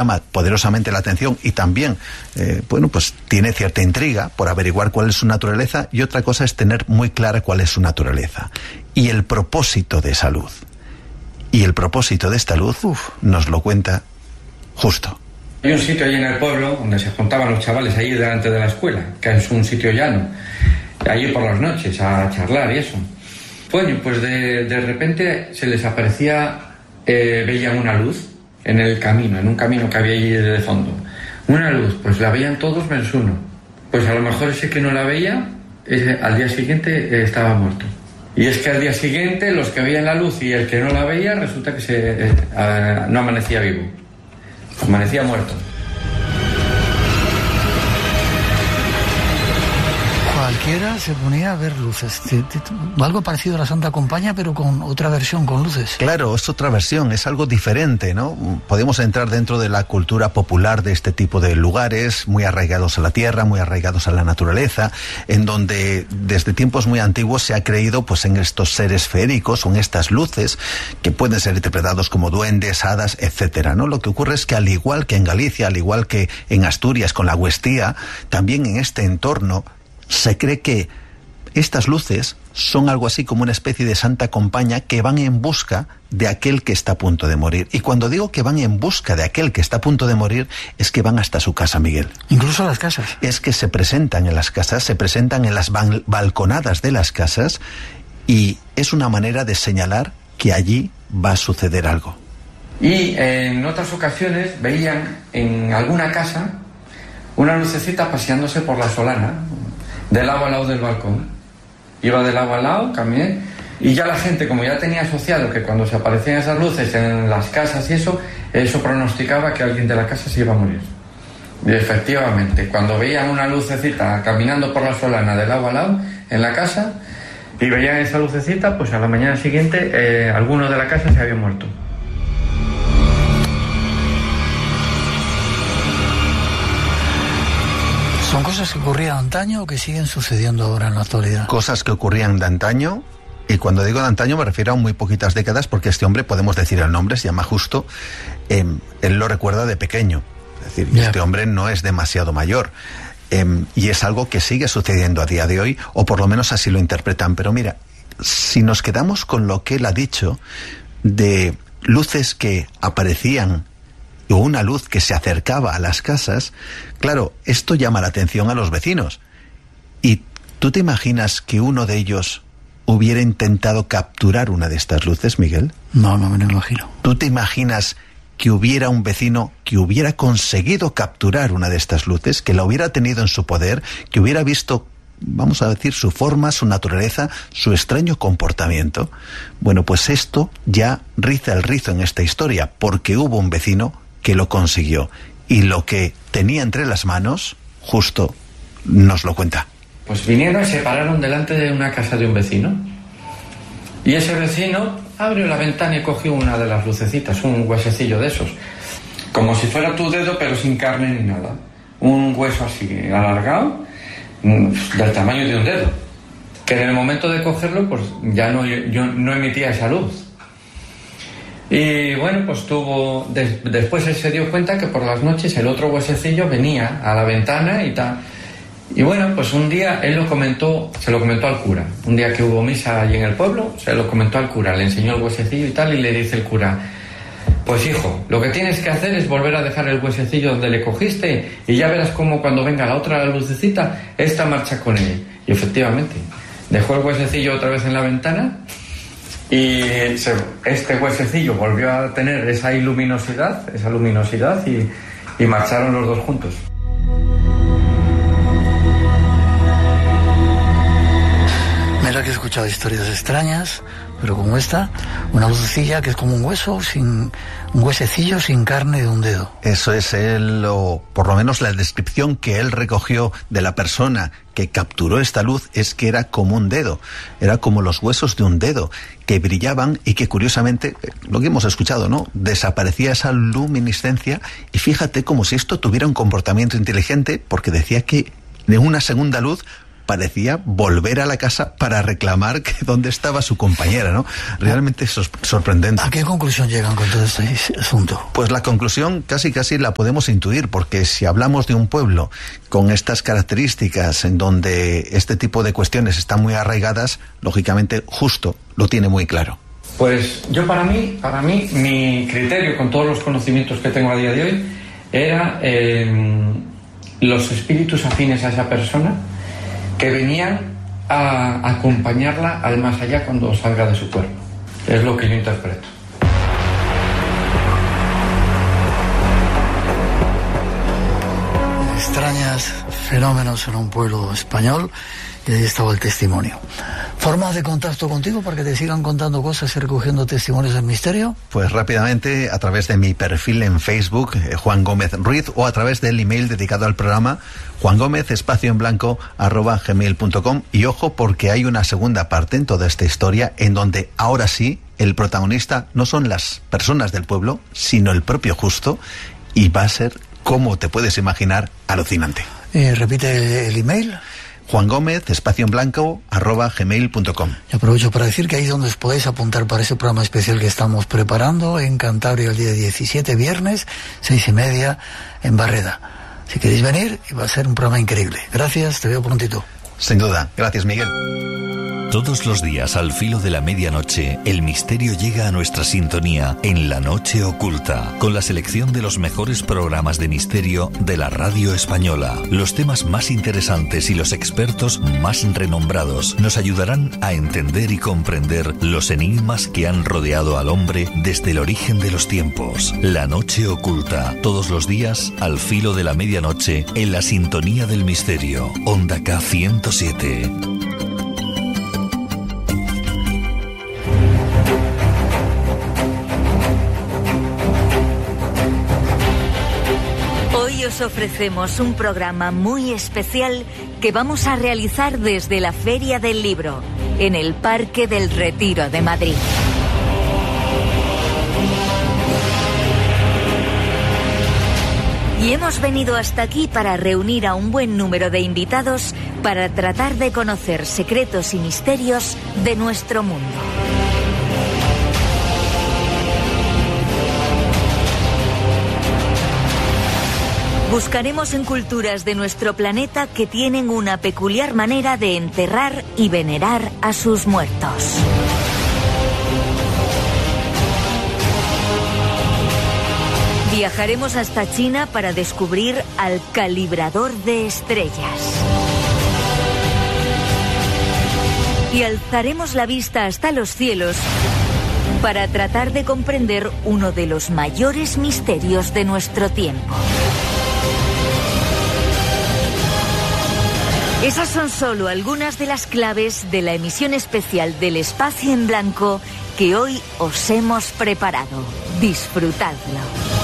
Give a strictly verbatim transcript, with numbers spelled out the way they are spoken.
llama poderosamente la atención y también, eh, bueno, pues tiene cierta intriga por averiguar cuál es su naturaleza, y otra cosa es tener muy clara cuál es su naturaleza y el propósito de esa luz. Y el propósito de esta luz uf, nos lo cuenta Justo. Hay un sitio allí en el pueblo donde se juntaban los chavales allí delante de la escuela, que es un sitio llano, allí por las noches a charlar y eso. Bueno, pues de, de repente se les aparecía, eh, veían una luz en el camino, en un camino que había allí de fondo. Una luz, pues la veían todos menos uno. Pues a lo mejor ese que no la veía, ese, al día siguiente eh, estaba muerto. Y es que al día siguiente los que veían la luz y el que no la veía, resulta que se, eh, eh, no amanecía vivo, amanecía muerto. Cualquiera se ponía a ver luces. Algo parecido a la Santa Compañía, pero con otra versión, con luces. Claro, es otra versión, es algo diferente, ¿no? Podemos entrar dentro de la cultura popular de este tipo de lugares, muy arraigados a la tierra, muy arraigados a la naturaleza, en donde desde tiempos muy antiguos se ha creído pues en estos seres feéricos o en estas luces que pueden ser interpretados como duendes, hadas, etcétera, ¿no? Lo que ocurre es que al igual que en Galicia, al igual que en Asturias con la Huestía, también en este entorno se cree que estas luces son algo así como una especie de Santa Compañía que van en busca de aquel que está a punto de morir. Y cuando digo que van en busca de aquel que está a punto de morir, es que van hasta su casa, Miguel. Incluso a las casas. Es que se presentan en las casas, se presentan en las bal- balconadas de las casas, y es una manera de señalar que allí va a suceder algo. Y en otras ocasiones veían en alguna casa una lucecita paseándose por la solana, del lado al lado del balcón. Iba de lado al lado, caminé, y ya la gente, como ya tenía asociado que cuando se aparecían esas luces en las casas y eso, eso pronosticaba que alguien de la casa se iba a morir. Y efectivamente, cuando veían una lucecita caminando por la solana de lado a lado en la casa, y veían esa lucecita, pues a la mañana siguiente eh, alguno de la casa se había muerto. ¿Son cosas que ocurrían antaño o que siguen sucediendo ahora en la actualidad? Cosas que ocurrían de antaño, y cuando digo de antaño me refiero a muy poquitas décadas, porque este hombre, podemos decir el nombre, se llama Justo, eh, él lo recuerda de pequeño, es decir, yeah. Este hombre no es demasiado mayor, eh, y es algo que sigue sucediendo a día de hoy, o por lo menos así lo interpretan. Pero mira, si nos quedamos con lo que él ha dicho, de luces que aparecían, o una luz que se acercaba a las casas, claro, esto llama la atención a los vecinos. ¿Y tú te imaginas que uno de ellos hubiera intentado capturar una de estas luces, Miguel? No, no me lo imagino. ¿Tú te imaginas que hubiera un vecino que hubiera conseguido capturar una de estas luces, que la hubiera tenido en su poder, que hubiera visto, vamos a decir, su forma, su naturaleza, su extraño comportamiento? Bueno, pues esto ya riza el rizo en esta historia, porque hubo un vecino que lo consiguió, y lo que tenía entre las manos, Justo nos lo cuenta. Pues vinieron y se pararon delante de una casa de un vecino, y ese vecino abrió la ventana y cogió una de las lucecitas, un huesecillo de esos, como si fuera tu dedo pero sin carne ni nada, un hueso así alargado, del tamaño de un dedo, que en el momento de cogerlo pues ya no, yo, no emitía esa luz. Y bueno, pues tuvo, des, después él se dio cuenta que por las noches el otro huesecillo venía a la ventana y tal. Y bueno, pues un día él lo comentó, se lo comentó al cura. Un día que hubo misa allí en el pueblo, se lo comentó al cura, le enseñó el huesecillo y tal, y le dice el cura: pues hijo, lo que tienes que hacer es volver a dejar el huesecillo donde le cogiste, y ya verás cómo cuando venga la otra lucecita, esta marcha con él. Y efectivamente, dejó el huesecillo otra vez en la ventana, y se, este huesecillo volvió a tener esa luminosidad, esa luminosidad y, y marcharon los dos juntos. Mira que he escuchado historias extrañas, pero como esta, una lucecilla que es como un hueso, sin un huesecillo sin carne de un dedo. Eso es él, o por lo menos la descripción que él recogió de la persona que capturó esta luz, es que era como un dedo, era como los huesos de un dedo, que brillaban y que curiosamente, lo que hemos escuchado, ¿no?, desaparecía esa luminiscencia, y fíjate como si esto tuviera un comportamiento inteligente, porque decía que de una segunda luz parecía volver a la casa para reclamar que dónde estaba su compañera, ¿no? Realmente es sorprendente. ¿A qué conclusión llegan con todo este asunto? Pues la conclusión casi casi la podemos intuir, porque si hablamos de un pueblo con estas características, en donde este tipo de cuestiones están muy arraigadas, lógicamente Justo lo tiene muy claro. Pues yo para mí, para mí, mi criterio con todos los conocimientos que tengo a día de hoy era eh, los espíritus afines a esa persona que venían a acompañarla al más allá cuando salga de su cuerpo. Es lo que yo interpreto. Extrañas fenómenos en un pueblo español, y ahí estaba el testimonio. ¿Formas de contacto contigo para que te sigan contando cosas y recogiendo testimonios del misterio? Pues rápidamente a través de mi perfil en Facebook, eh, Juan Gómez Ruiz, o a través del email dedicado al programa, Juan Gómez, espacio en blanco, arroba gmail punto com. Y ojo, porque hay una segunda parte en toda esta historia, en donde ahora sí, el protagonista no son las personas del pueblo, sino el propio Justo, y va a ser, como te puedes imaginar, alucinante. Eh, repite el, el email. Juan Gómez, espacio en blanco, arroba gmail punto com. Y aprovecho para decir que ahí es donde os podéis apuntar para ese programa especial que estamos preparando en Cantabria el día diecisiete, viernes, seis y media, en Barreda. Si queréis venir, va a ser un programa increíble. Gracias, te veo prontito. Sin duda. Gracias, Miguel. Todos los días al filo de la medianoche, el misterio llega a nuestra sintonía en La Noche Oculta, con la selección de los mejores programas de misterio de la radio española. Los temas más interesantes y los expertos más renombrados nos ayudarán a entender y comprender los enigmas que han rodeado al hombre desde el origen de los tiempos. La Noche Oculta, todos los días al filo de la medianoche en la sintonía del misterio. Onda K ciento siete. Os ofrecemos un programa muy especial que vamos a realizar desde la Feria del Libro, en el Parque del Retiro de Madrid. Y hemos venido hasta aquí para reunir a un buen número de invitados para tratar de conocer secretos y misterios de nuestro mundo. Buscaremos en culturas de nuestro planeta que tienen una peculiar manera de enterrar y venerar a sus muertos. Viajaremos hasta China para descubrir al calibrador de estrellas. Y alzaremos la vista hasta los cielos para tratar de comprender uno de los mayores misterios de nuestro tiempo. Esas son solo algunas de las claves de la emisión especial del Espacio en Blanco que hoy os hemos preparado. Disfrutadlo.